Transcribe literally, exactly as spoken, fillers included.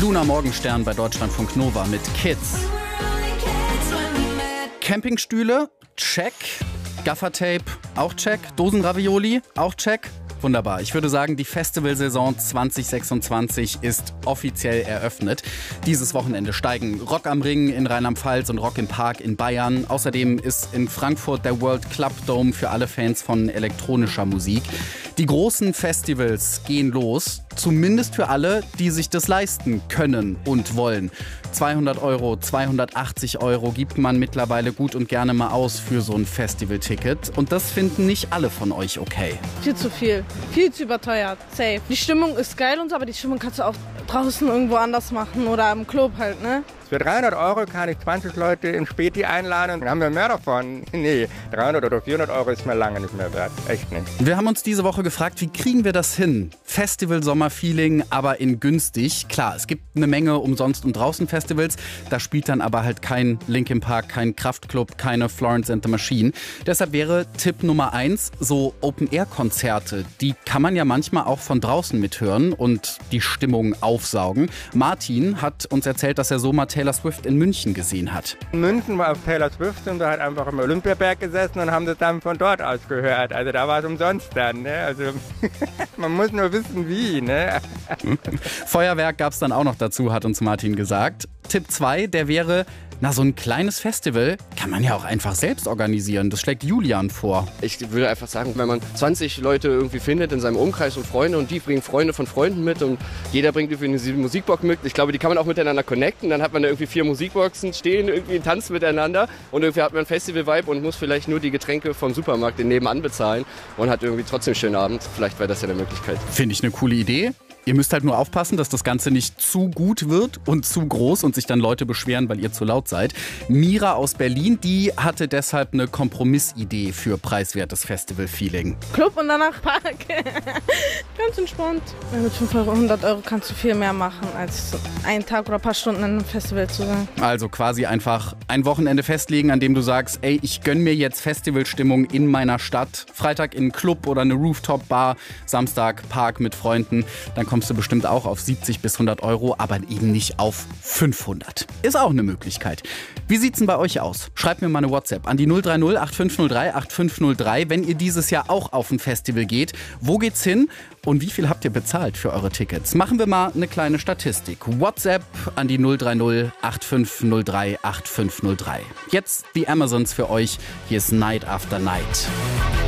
Luna Morgenstern bei Deutschlandfunk Nova mit Kids. Campingstühle, check. Gaffertape, auch check. Dosenravioli, auch check. Wunderbar. Ich würde sagen, die Festivalsaison zwanzig sechsundzwanzig ist offiziell eröffnet. Dieses Wochenende steigen Rock am Ring in Rheinland-Pfalz und Rock im Park in Bayern. Außerdem ist in Frankfurt der World Club Dome für alle Fans von elektronischer Musik. Die großen Festivals gehen los, zumindest für alle, die sich das leisten können und wollen. zweihundert Euro, zweihundertachtzig Euro gibt man mittlerweile gut und gerne mal aus für so ein Festivalticket. Und das finden nicht alle von euch okay. Viel zu viel. Viel zu überteuert. Safe. Die Stimmung ist geil und so, aber die Stimmung kannst du auch draußen irgendwo anders machen oder im Club halt, ne? Für dreihundert Euro kann ich zwanzig Leute im Späti einladen und dann haben wir mehr davon. Nee, dreihundert oder vierhundert Euro ist mir lange nicht mehr wert. Echt nicht. Wir haben uns diese Woche gefragt, wie kriegen wir das hin? Festival-Sommer-Feeling, aber in günstig. Klar, es gibt eine Menge umsonst und draußen Festivals. Da spielt dann aber halt kein Linkin Park, kein Kraftklub, keine Florence and the Machine. Deshalb wäre Tipp Nummer eins, so Open-Air-Konzerte. Die kann man ja manchmal auch von draußen mithören und die Stimmung aufsaugen. Martin hat uns erzählt, dass er so mal Taylor Swift in München gesehen hat. In München war auf Taylor Swift und da hat einfach im Olympiaberg gesessen und haben das dann von dort aus gehört. Also da war es umsonst dann. Ne? Also man muss nur wissen, wie. Ne? Feuerwerk gab es dann auch noch dazu, hat uns Martin gesagt. Tipp zwei, der wäre, na, so ein kleines Festival kann man ja auch einfach selbst organisieren. Das schlägt Julian vor. Ich würde einfach sagen, wenn man zwanzig Leute irgendwie findet in seinem Umkreis und Freunde und die bringen Freunde von Freunden mit und jeder bringt irgendwie eine Musikbox mit. Ich glaube, die kann man auch miteinander connecten. Dann hat man da irgendwie vier Musikboxen stehen, irgendwie tanzen miteinander und irgendwie hat man Festival-Vibe und muss vielleicht nur die Getränke vom Supermarkt nebenan bezahlen und hat irgendwie trotzdem einen schönen Abend. Vielleicht wäre das ja eine Möglichkeit. Finde ich eine coole Idee. Ihr müsst halt nur aufpassen, dass das Ganze nicht zu gut wird und zu groß und sich dann Leute beschweren, weil ihr zu laut seid. Mira aus Berlin, die hatte deshalb eine Kompromissidee für preiswertes Festival-Feeling. Club und danach Park. Ganz entspannt. Mit fünfhundert Euro kannst du viel mehr machen, als einen Tag oder ein paar Stunden in einem Festival zu sein. Also quasi einfach ein Wochenende festlegen, an dem du sagst, ey, ich gönn mir jetzt Festivalstimmung in meiner Stadt. Freitag in einen Club oder eine Rooftop-Bar, Samstag Park mit Freunden. Dann kommst du bestimmt auch auf siebzig bis hundert Euro, aber eben nicht auf fünfhundert. Ist auch eine Möglichkeit. Wie sieht's denn bei euch aus? Schreibt mir mal eine WhatsApp an die null drei null acht fünf null drei acht fünf null drei, wenn ihr dieses Jahr auch auf ein Festival geht. Wo geht's hin und wie viel habt ihr bezahlt für eure Tickets? Machen wir mal eine kleine Statistik. WhatsApp an die null drei null acht fünf null drei acht fünf null drei. Jetzt die Amazons für euch. Hier ist Night After Night.